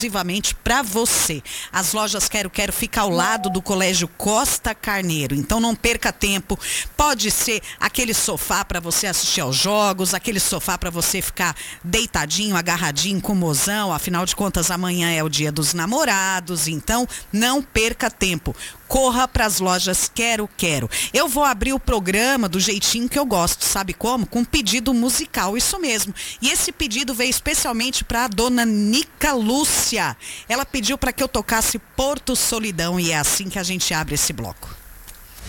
exclusivamente para você. As lojas Quero Quero fica ao lado do Colégio Costa Carneiro, então não perca tempo. Pode ser aquele sofá para você assistir aos jogos, aquele sofá para você ficar deitadinho, agarradinho com o mozão, afinal de contas amanhã é o dia dos namorados, então não perca tempo. Corra para as lojas Quero Quero. Eu vou abrir o programa do jeitinho que eu gosto, sabe como? Com um pedido musical, isso mesmo. E esse pedido veio especialmente para a dona Nica Lúcia. Ela pediu para que eu tocasse Porto Solidão e é assim que a gente abre esse bloco.